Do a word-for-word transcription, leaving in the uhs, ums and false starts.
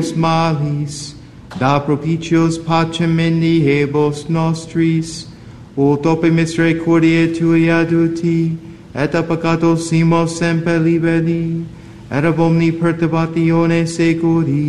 Deus malis, da propitios pacem indihebos nostris, ut ope misericordiae Tui aduti, et a peccatos simos semper liberi, et ab omni perturbatione securi,